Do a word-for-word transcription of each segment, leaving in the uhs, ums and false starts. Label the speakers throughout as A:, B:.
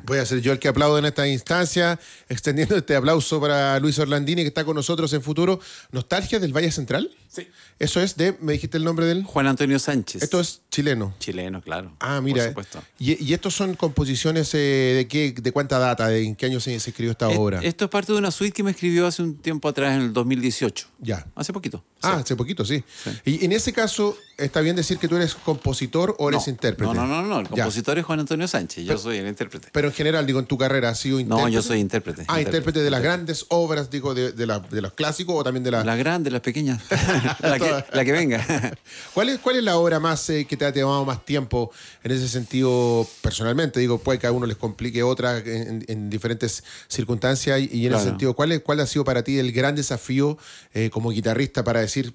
A: Voy a ser yo el que aplaudo en esta instancia, extendiendo este aplauso para Luis Orlandini, que está con nosotros en Futuro. ¿Nostalgia del Valle Central?
B: Sí.
A: Eso es de, ¿me dijiste el nombre de él?
B: Juan Antonio Sánchez.
A: Esto es chileno.
B: Chileno, claro.
A: Ah, mira.
B: Por supuesto.
A: ¿Y, y estos son composiciones eh, de qué, de cuánta data, de en qué año se, se escribió esta
B: Es-
A: obra?
B: Esto es parte de una suite que me escribió hace un tiempo atrás, en el dos mil dieciocho.
A: Ya.
B: Hace poquito.
A: Ah,
B: Sí.
A: hace poquito, sí.
B: Sí.
A: Y en ese caso, ¿está bien decir que tú eres compositor o eres
B: no,
A: intérprete?
B: No, no, no, no. El
A: Ya.
B: compositor es Juan Antonio Sánchez. Yo
A: Pero-
B: soy el intérprete.
A: Pero en general, digo, en tu carrera has sido intérprete.
B: No, yo soy intérprete.
A: Ah, intérprete de las grandes obras, digo, de, de, la- de los clásicos o también de las...
B: Las grandes, las pequeñas. la, que, la que venga.
A: ¿Cuál es, ¿Cuál es la obra más eh, que te ha tomado más tiempo en ese sentido personalmente? Digo, puede que a uno les complique otra en, en diferentes circunstancias y, y en
B: Claro.
A: ese sentido, ¿cuál, es, ¿cuál ha sido para ti el gran desafío eh, como guitarrista para decir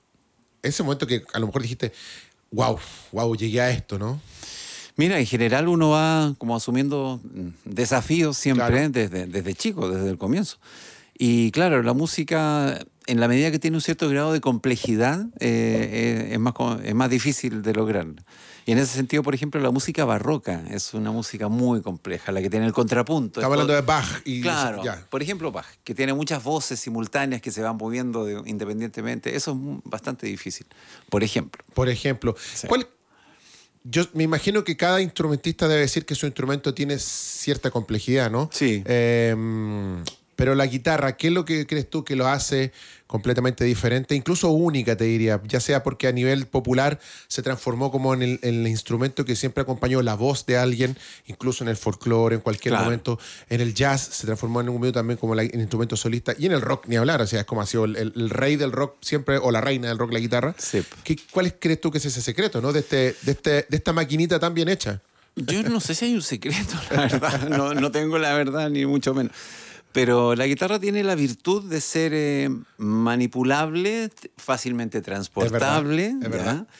A: ese momento que a lo mejor dijiste, wow, wow, llegué a esto, ¿no?
B: Mira, en general uno va como asumiendo mm, desafíos siempre
A: Claro.
B: desde, desde chico, desde el comienzo. Y claro, la música, en la medida que tiene un cierto grado de complejidad, eh, eh, es, más, co- es más difícil de lograr. Y en ese sentido, por ejemplo, la música barroca es una música muy compleja, la que tiene el contrapunto.
A: Estaba
B: Es
A: hablando
B: todo-
A: de Bach y...
B: Claro,
A: Ya.
B: por ejemplo Bach, que tiene muchas voces simultáneas que se van moviendo de- independientemente. Eso es mu- bastante difícil, por ejemplo.
A: Por ejemplo,
B: Sí.
A: ¿cuál... Yo me imagino que cada instrumentista debe decir que su instrumento tiene cierta complejidad, ¿no?
B: Sí.
A: Eh, pero la guitarra, ¿qué es lo que crees tú que lo hace completamente diferente? Incluso única, te diría, ya sea porque a nivel popular se transformó como en el, en el instrumento que siempre acompañó la voz de alguien, incluso en el folclore, en cualquier
B: Claro.
A: momento. En el jazz se transformó en un momento también como la- el instrumento solista. Y en el rock, ni hablar, o sea, es como ha sido el, el- el rey del rock siempre, o la reina del rock, la guitarra.
B: Sí.
A: ¿Qué, ¿Cuál es, crees tú que es ese secreto, ¿no? De, este, de, este, de esta maquinita tan bien hecha.
B: Yo no sé si hay un secreto, la verdad. No, no tengo la verdad, ni mucho menos. Pero la guitarra tiene la virtud de ser eh, manipulable, t- fácilmente transportable.
A: Es verdad, es
B: ¿ya?
A: verdad.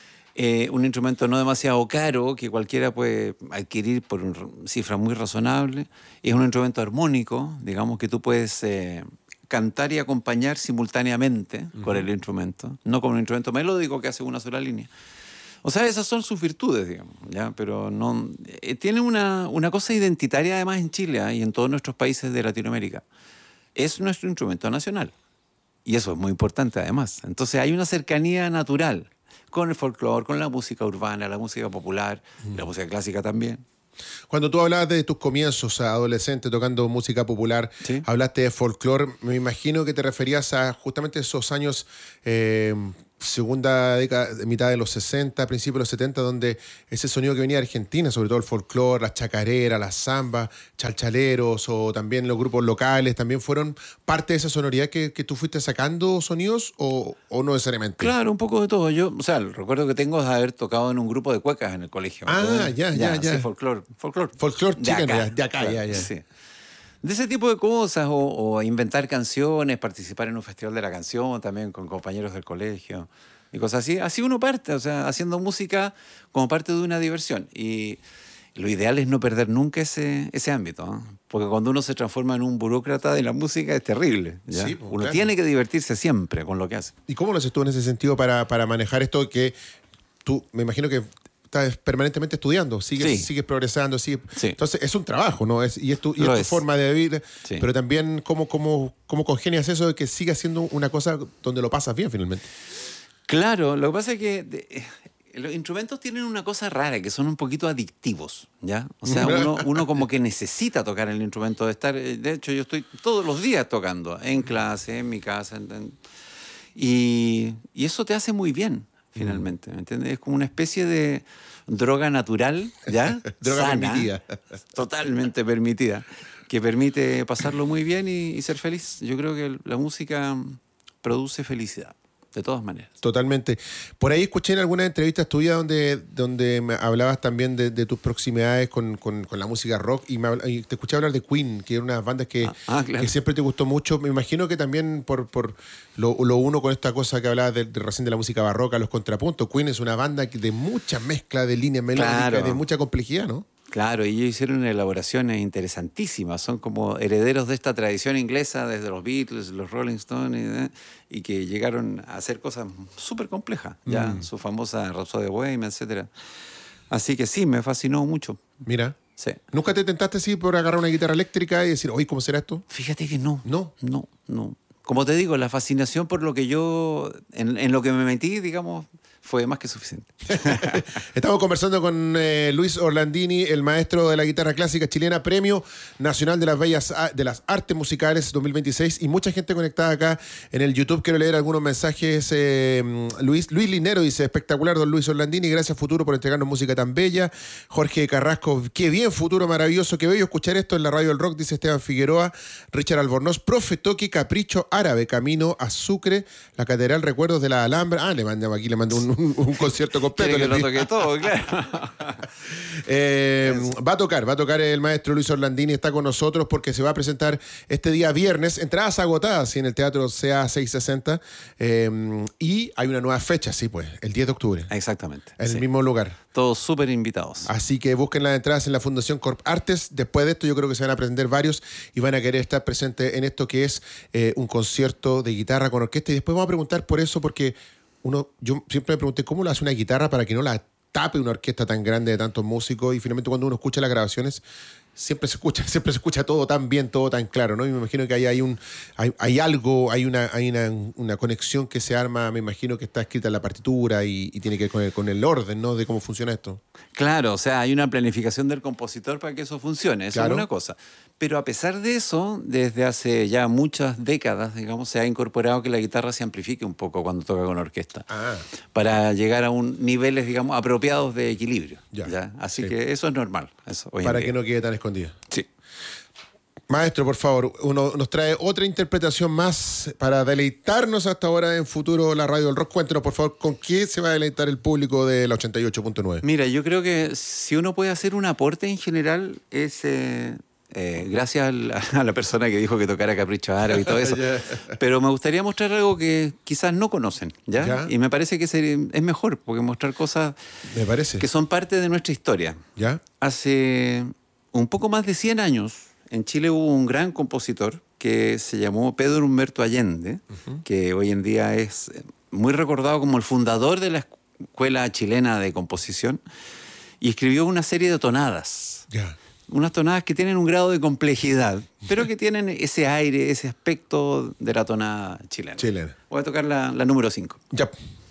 B: Eh, un instrumento no demasiado caro que cualquiera puede adquirir por una cifra muy razonable. Es un instrumento armónico, digamos que tú puedes eh, cantar y acompañar simultáneamente con el instrumento, no como un instrumento melódico que hace una sola línea. O sea, esas son sus virtudes, digamos, ¿ya? Pero no, eh, tiene una, una cosa identitaria además en Chile, ¿eh? Y en todos nuestros países de Latinoamérica. Es nuestro instrumento nacional. Y eso es muy importante además. Entonces hay una cercanía natural con el folclore, con la música urbana, la música popular, la música clásica también.
A: Cuando tú hablabas de tus comienzos adolescente tocando música popular,
B: Sí.
A: hablaste de folclore, me imagino que te referías a justamente esos años, eh, segunda década, mitad de los sesenta, principios de los setenta, donde ese sonido que venía de Argentina, sobre todo el folclore, las chacareras, las zambas, chalchaleros o también los grupos locales, también fueron parte de esa sonoridad que, que tú fuiste sacando sonidos o, o no necesariamente.
B: Claro, un poco de todo. Yo, o sea, el recuerdo que tengo es haber tocado en un grupo de cuecas en el colegio.
A: Ah,
B: Entonces,
A: ya, ya, ya.
B: Sí, folclore. Folclore,
A: Folclore
B: De
A: chileno,
B: acá,
A: ya, de acá, ya, ya.
B: Sí. De ese tipo de cosas, o, o inventar canciones, participar en un festival de la canción también con compañeros del colegio y cosas así. Así uno parte, o sea, haciendo música como parte de una diversión. Y lo ideal es no perder nunca ese, ese ámbito, ¿no? Porque cuando uno se transforma en un burócrata de la música es terrible, ¿ya?
A: Sí, pues,
B: Uno
A: claro.
B: tiene que divertirse siempre con lo que hace.
A: ¿Y cómo lo haces tú en ese sentido para, para manejar esto que tú, me imagino que estás permanentemente estudiando, sigues,
B: Sí.
A: sigues progresando, sigues...
B: Sí.
A: Entonces es un trabajo, ¿no? Es, y es tu, y es
B: Lo
A: tu
B: es.
A: forma de vivir,
B: Sí.
A: pero también cómo, cómo, cómo congenias eso de que siga siendo una cosa donde lo pasas bien finalmente.
B: Claro, lo que pasa es que de- eh, los instrumentos tienen una cosa rara, que son un poquito adictivos, ¿ya? O sea, uno, uno como que necesita tocar el instrumento, de estar... eh, De hecho, yo estoy todos los días tocando, en clase, en mi casa, en- en- y, y eso te hace muy bien, finalmente, ¿me entiendes? Es como una especie de droga natural, ¿ya?
A: Droga
B: Sana,
A: permitida.
B: totalmente permitida, que permite pasarlo muy bien y, y ser feliz. Yo creo que la música produce felicidad, de todas maneras.
A: Totalmente. Por ahí escuché en algunas entrevistas tuyas donde, donde me hablabas también de, de tus proximidades con, con, con la música rock y, me habla- y te escuché hablar de Queen, que era una banda que,
B: Ah, ah, claro.
A: que siempre te gustó mucho. Me imagino que también por, por lo, lo uno con esta cosa que hablabas de, de recién de la música barroca, los contrapuntos. Queen es una banda que de mucha mezcla de líneas melódicas,
B: Claro.
A: de mucha complejidad, ¿no?
B: Claro, y ellos hicieron elaboraciones interesantísimas. Son como herederos de esta tradición inglesa desde los Beatles, los Rolling Stones, y, y que llegaron a hacer cosas súper complejas. Ya,
A: Mm.
B: su famosa Rhapsody of Bohemia, etcétera. Así que sí, me fascinó mucho.
A: Mira.
B: sí.
A: ¿Nunca te tentaste así por agarrar una guitarra eléctrica y decir, oye, ¿cómo será esto?
B: Fíjate que no.
A: No.
B: No, no. Como te digo, la fascinación por lo que yo, en, en lo que me metí, digamos, fue más que suficiente.
A: Estamos conversando con eh, Luis Orlandini, el maestro de la guitarra clásica chilena, Premio Nacional de las Bellas de las Artes Musicales dos mil veintiséis, y mucha gente conectada acá en el YouTube. Quiero leer algunos mensajes. Eh, Luis, Luis Linero dice, espectacular don Luis Orlandini, gracias Futuro por entregarnos música tan bella. Jorge Carrasco, qué bien Futuro, maravilloso, qué bello escuchar esto en la radio del rock, dice Esteban Figueroa. Richard Albornoz, profe Toki, Capricho Árabe, camino a Sucre, la Catedral Recuerdos de la Alhambra. Ah, le mandamos aquí, le mandé un Un, un concierto completo.
B: Que lo toque todo, claro.
A: eh, va a tocar, va a tocar el maestro Luis Orlandini, está con nosotros porque se va a presentar este día viernes, entradas agotadas en el Teatro C A seiscientos sesenta, eh, y hay una nueva fecha, sí, pues, el diez de octubre.
B: Exactamente.
A: En
B: sí.
A: el mismo lugar.
B: Todos súper invitados.
A: Así que busquen las entradas en la Fundación Corp Artes. Después de esto yo creo que se van a aprender varios y van a querer estar presentes en esto que es eh, un concierto de guitarra con orquesta. Y después vamos a preguntar por eso, porque uno, yo siempre me pregunté cómo lo hace una guitarra para que no la tape una orquesta tan grande de tantos músicos, y finalmente cuando uno escucha las grabaciones siempre se escucha, siempre se escucha todo tan bien, todo tan claro, ¿no? Y me imagino que ahí hay un, hay, hay algo, hay una, hay una, una conexión que se arma, me imagino que está escrita en la partitura y, y tiene que ver con el, con el orden, ¿no? De cómo funciona esto.
B: Claro, o sea, hay una planificación del compositor para que eso funcione, eso
A: Claro.
B: es una cosa. Pero a pesar de eso, desde hace ya muchas décadas, digamos, se ha incorporado que la guitarra se amplifique un poco cuando toca con orquesta,
A: Ah.
B: para llegar a un niveles, digamos, apropiados de equilibrio.
A: Ya.
B: ¿ya? Así
A: Sí.
B: que eso es normal. Eso, hoy en
A: Para
B: día.
A: que no quede tan escondido.
B: Sí.
A: Maestro, por favor, uno nos trae otra interpretación más para deleitarnos hasta ahora en Futuro, la radio del rock. Cuéntenos, por favor, ¿con qué se va a deleitar el público de la ochenta y ocho punto nueve?
B: Mira, yo creo que si uno puede hacer un aporte en general es... Eh, Eh, gracias a la, a la persona que dijo que tocara Capricho Árabe y todo eso.
A: Yeah.
B: Pero me gustaría mostrar algo que quizás no conocen, ¿ya?
A: Ya.
B: Y me parece que sería- es mejor, porque mostrar cosas
A: Me parece.
B: que son parte de nuestra historia.
A: ¿Ya?
B: Hace un poco más de cien años, en Chile hubo un gran compositor que se llamó Pedro Humberto Allende, uh-huh. que hoy en día es muy recordado como el fundador de la Escuela Chilena de Composición, y escribió una serie de tonadas.
A: Ya.
B: Unas tonadas que tienen un grado de complejidad, pero que tienen ese aire, ese aspecto de la tonada chilena.
A: Chilena.
B: Voy a tocar la, la número cinco.
A: Ya.